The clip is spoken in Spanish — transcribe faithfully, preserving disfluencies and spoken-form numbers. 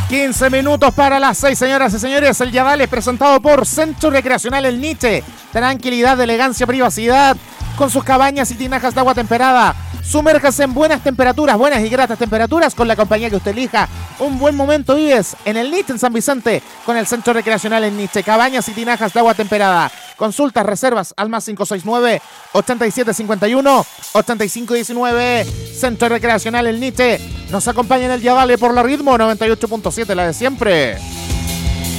quince minutos para las seis, señoras y señores. El Yadal es presentado por Centro Recreacional El Niche. Tranquilidad, elegancia, privacidad con sus cabañas y tinajas de agua temperada. Sumérjase en buenas temperaturas, buenas y gratas temperaturas con la compañía que usted elija. Un buen momento vives en El Niche en San Vicente con el Centro Recreacional El Niche. Cabañas y tinajas de agua temperada. Consultas, reservas al más cinco seis nueve, ochenta y siete cincuenta y uno, ochenta y cinco diecinueve. Centro Recreacional El Niche. Nos acompaña en el Yadale por la Ritmo noventa y ocho punto siete, la de siempre.